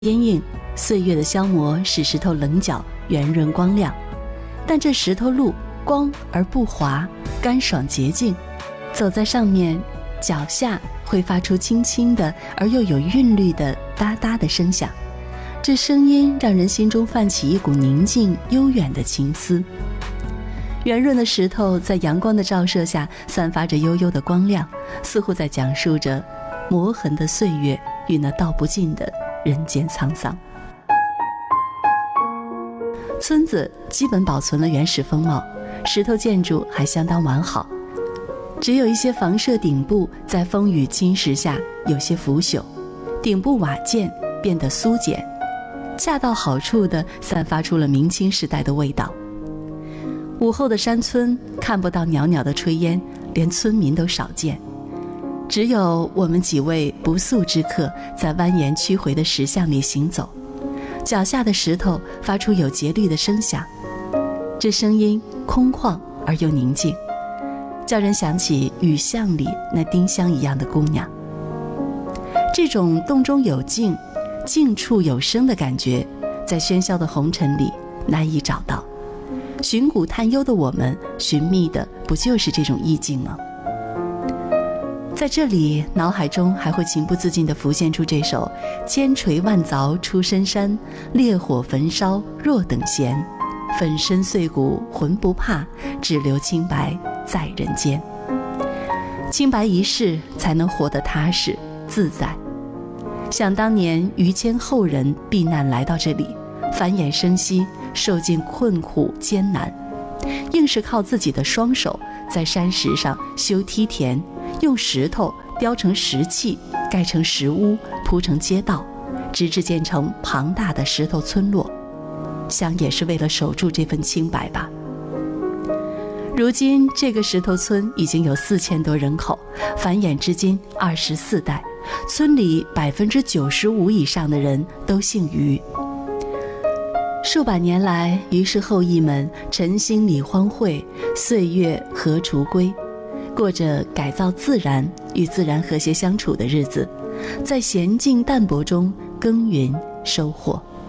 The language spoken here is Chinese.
烟影，岁月的消磨使石头棱角圆润光亮，但这石头路光而不滑，干爽洁净，走在上面，脚下会发出轻轻的而又有韵律的哒哒的声响，这声音让人心中泛起一股宁静悠远的情思。圆润的石头在阳光的照射下散发着悠悠的光亮，似乎在讲述着磨痕的岁月与那道不尽的人间沧桑。村子基本保存了原始风貌，石头建筑还相当完好，只有一些房舍顶部在风雨侵蚀下有些腐朽，顶部瓦件变得苏简，恰到好处地散发出了明清时代的味道。午后的山村看不到袅袅的炊烟，连村民都少见，只有我们几位不速之客在蜿蜒曲回的石巷里行走，脚下的石头发出有节律的声响，这声音空旷而又宁静，叫人想起雨巷里那丁香一样的姑娘。这种动中有静，静处有声的感觉，在喧嚣的红尘里难以找到。寻古探幽的我们寻觅的不就是这种意境吗？在这里，脑海中还会情不自禁地浮现出这首千锤万凿出深山，烈火焚烧若等闲，粉身碎骨浑不怕，只留清白在人间。清白一世才能活得踏实自在。想当年于谦后人避难来到这里，繁衍生息，受尽困苦艰难，硬是靠自己的双手在山石上修梯田，用石头雕成石器，盖成石屋，铺成街道，直至建成庞大的石头村落，想也是为了守住这份清白吧。如今这个石头村已经有4000多人口，繁衍至今24代，村里95%以上的人都姓于。数百年来，于是后裔们晨兴理荒秽，岁月何处归，过着改造自然与自然和谐相处的日子，在娴静淡泊中耕耘收获。